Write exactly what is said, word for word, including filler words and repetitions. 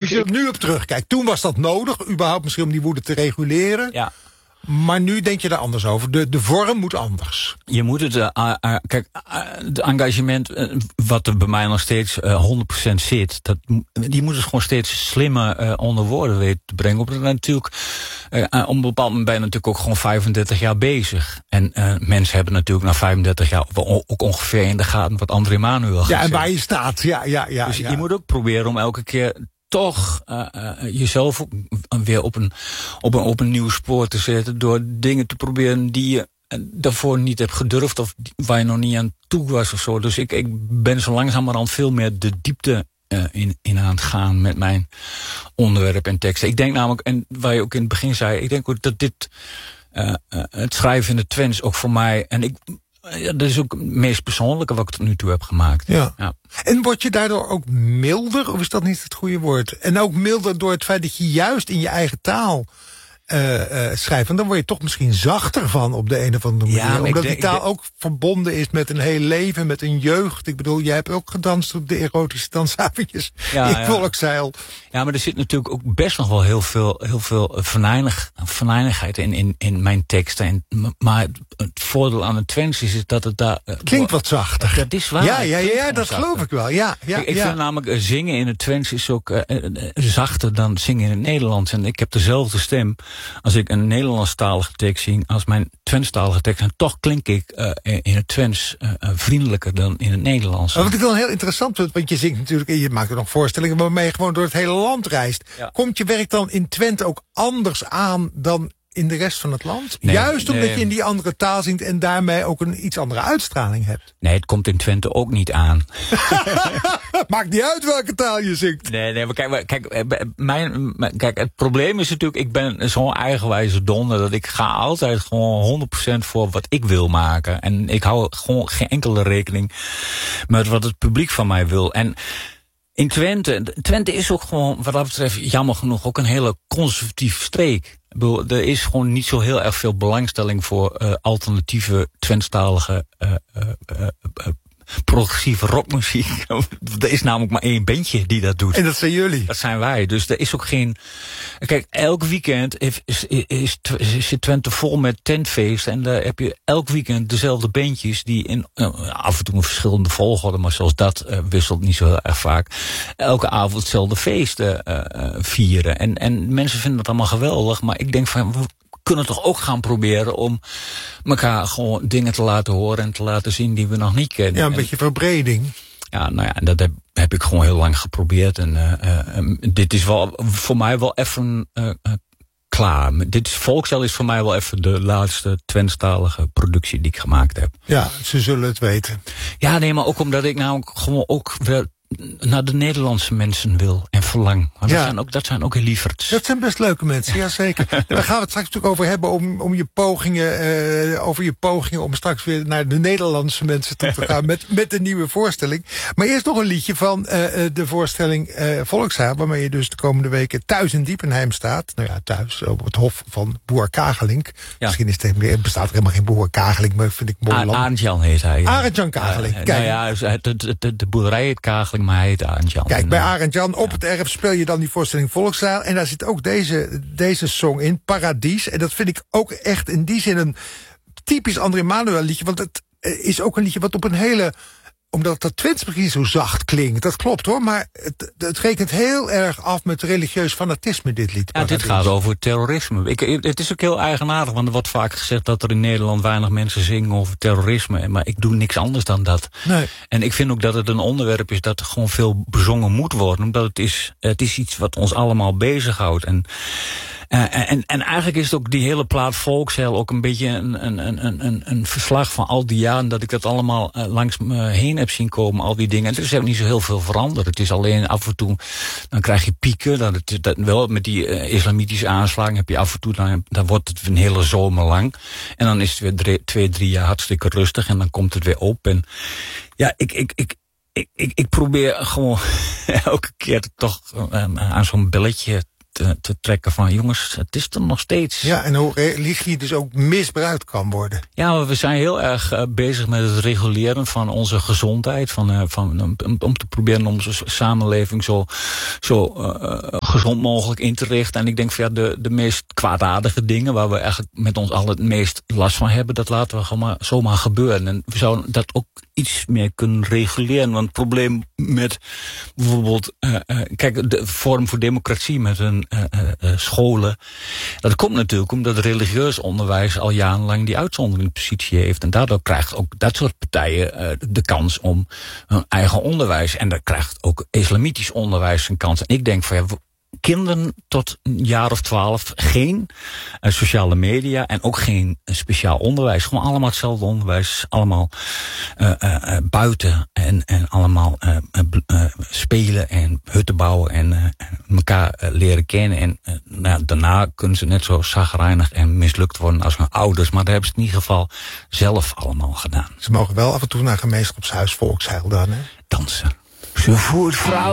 als je er nu op terugkijkt, toen was dat nodig, überhaupt misschien om die woede te reguleren. Ja. Maar nu denk je daar anders over. De, de vorm moet anders. Je moet het, uh, uh, kijk, uh, het engagement, uh, wat er bij mij nog steeds uh, honderd procent zit, dat, die moet het gewoon steeds slimmer uh, onder woorden weten te brengen. Omdat natuurlijk, uh, uh, op een bepaald moment ben je natuurlijk ook gewoon vijfendertig jaar bezig. En uh, mensen hebben natuurlijk na vijfendertig jaar ook ongeveer in de gaten wat André Manuel gaat Ja, en zeggen. waar je staat. Ja, ja, ja, dus ja. je moet ook proberen om elke keer toch uh, uh, jezelf ook weer op een, op, een, op een nieuw spoor te zetten door dingen te proberen die je daarvoor niet hebt gedurfd of waar je nog niet aan toe was of zo. Dus ik, ik ben zo langzamerhand veel meer de diepte uh, in, in aan het gaan met mijn onderwerp en teksten. Ik denk namelijk, en waar je ook in het begin zei, ik denk ook dat dit uh, uh, het schrijven in de Twents ook voor mij, en ik ja, dat is ook het meest persoonlijke wat ik tot nu toe heb gemaakt. Ja. Ja. En word je daardoor ook milder, of is dat niet het goede woord? En ook milder door het feit dat je juist in je eigen taal uh, uh, schrijft. En dan word je toch misschien zachter van op de een of andere manier. Ja, omdat denk, die taal denk, ook verbonden is met een heel leven, met een jeugd. Ik bedoel, jij hebt ook gedanst op de erotische dansavondjes ja, in ja. Volkszeil. Ja, maar er zit natuurlijk ook best nog wel heel veel, heel veel venijnig, venijnigheid in, in, in mijn teksten. En, maar het, het voordeel aan het Twents is dat het daar Uh, klinkt wat zachter. Dat is waar. Ja, ja, ja, ja dat geloof ik wel. Ja, ja, ik ik ja. vind namelijk uh, zingen in het Twents is ook uh, uh, zachter dan zingen in het Nederlands. En ik heb dezelfde stem als ik een Nederlandstalige tekst zing als mijn Twentstalige tekst. En toch klink ik uh, in het Twents uh, uh, vriendelijker dan in het Nederlands. Wat ik dan heel interessant vind, want je zingt natuurlijk, en je maakt er nog voorstellingen waarmee je gewoon door het hele land reist. Ja. Komt je werk dan in Twente ook anders aan dan in de rest van het land? Nee, Juist omdat nee. je in die andere taal zingt en daarmee ook een iets andere uitstraling hebt. Nee, het komt in Twente ook niet aan. Maakt niet uit welke taal je zingt. Nee, nee, maar kijk, maar, kijk, mijn, mijn, kijk, het probleem is natuurlijk, ik ben zo'n eigenwijze donder dat ik ga altijd gewoon honderd procent voor wat ik wil maken. En ik hou gewoon geen enkele rekening met wat het publiek van mij wil. En in Twente, Twente is ook gewoon, wat dat betreft, jammer genoeg, ook een hele conservatieve streek. Ik bedoel, er is gewoon niet zo heel erg veel belangstelling voor uh, alternatieve Twentstalige uh, uh, uh, uh, progressieve rockmuziek. Er is namelijk maar één bandje die dat doet. En dat zijn jullie. Dat zijn wij. Dus er is ook geen. Kijk, elk weekend is, is, is, is zit Twente vol met tentfeesten. En daar heb je elk weekend dezelfde bandjes die in uh, af en toe een verschillende volgorde, maar zelfs dat uh, wisselt niet zo heel erg vaak. Elke avond hetzelfde feesten uh, uh, vieren. En, en mensen vinden dat allemaal geweldig. Maar ik denk van, we kunnen toch ook gaan proberen om elkaar gewoon dingen te laten horen en te laten zien die we nog niet kennen. Ja, een beetje verbreding. Ja, nou ja, dat heb, heb ik gewoon heel lang geprobeerd. En uh, uh, dit is wel voor mij wel even uh, uh, klaar. Dit is, Volkszeil is voor mij wel even de laatste Twentstalige productie die ik gemaakt heb. Ja, ze zullen het weten. Ja, nee, maar ook omdat ik nou gewoon ook weer naar de Nederlandse mensen wil en verlang. Want ja. dat, zijn ook, dat zijn ook lieverds. Dat zijn best leuke mensen, ja zeker. Daar gaan we het straks natuurlijk over hebben, om, om je pogingen, uh, over je pogingen om straks weer naar de Nederlandse mensen toe te gaan met, met een nieuwe voorstelling. Maar eerst nog een liedje van uh, de voorstelling uh, Volkszeil, waarmee je dus de komende weken thuis in Diepenheim staat. Nou ja, thuis op het hof van Boer Kagelink. Ja. Misschien is het, er bestaat er helemaal geen Boer Kagelink, maar vind ik mooi land. Arend-Jan heet hij. Ja. Arend-Jan Kagelink. Uh, Kijk. Nou ja, de, de, de, de boerderij heet Kagelink, maar hij heet Arend-Jan. Kijk, bij uh, Arend-Jan op ja. het erf speel je dan die voorstelling Volkszeil. En daar zit ook deze, deze song in, Paradies. En dat vind ik ook echt in die zin een typisch André Manuel liedje. Want het is ook een liedje wat op een hele, omdat dat Twents misschien zo zacht klinkt. Dat klopt hoor, maar het, het rekent heel erg af met religieus fanatisme, dit lied. Ja, dit gaat over terrorisme. Ik, het is ook heel eigenaardig, want er wordt vaak gezegd dat er in Nederland weinig mensen zingen over terrorisme. Maar ik doe niks anders dan dat. Nee. En ik vind ook dat het een onderwerp is dat er gewoon veel bezongen moet worden. Omdat het is, het is iets wat ons allemaal bezighoudt. En Uh, en, en eigenlijk is het ook die hele plaat Volkszeil ook een beetje een, een, een, een, een verslag van al die jaren dat ik dat allemaal uh, langs me heen heb zien komen, al die dingen. En er is ook niet zo heel veel veranderd. Het is alleen af en toe, dan krijg je pieken. Dat het, dat, wel met die uh, islamitische aanslagen heb je af en toe, dan, dan wordt het een hele zomer lang. En dan is het weer drie, twee, drie jaar hartstikke rustig en dan komt het weer op. En ja, ik, ik, ik, ik, ik, ik probeer gewoon elke keer toch uh, aan zo'n belletje Te, te trekken van, jongens, het is er nog steeds. Ja, en hoe religie dus ook misbruikt kan worden. Ja, maar we zijn heel erg uh, bezig met het reguleren van onze gezondheid. Van, uh, van, um, om te proberen om onze samenleving zo, zo uh, gezond mogelijk in te richten. En ik denk van ja, de, de meest kwaadaardige dingen, waar we eigenlijk met ons allen het meest last van hebben, dat laten we gewoon maar zomaar gebeuren. En we zouden dat ook iets meer kunnen reguleren. Want het probleem met bijvoorbeeld, uh, uh, kijk, de Forum voor Democratie met hun uh, uh, scholen, dat komt natuurlijk omdat religieus onderwijs al jarenlang die uitzonderingspositie heeft. En daardoor krijgt ook dat soort partijen uh, de kans om hun eigen onderwijs. En dan krijgt ook islamitisch onderwijs een kans. En ik denk van ja, kinderen tot een jaar of twaalf geen uh, sociale media en ook geen uh, speciaal onderwijs. Gewoon allemaal hetzelfde onderwijs. Allemaal uh, uh, buiten en, en allemaal uh, uh, spelen en hutten bouwen en uh, elkaar uh, leren kennen. En uh, nou, daarna kunnen ze net zo chagrijnig en mislukt worden als hun ouders. Maar dat hebben ze in ieder geval zelf allemaal gedaan. Ze mogen wel af en toe naar gemeenschapshuis Volksheil dan, hè? Dansen. Ze voert vrouw.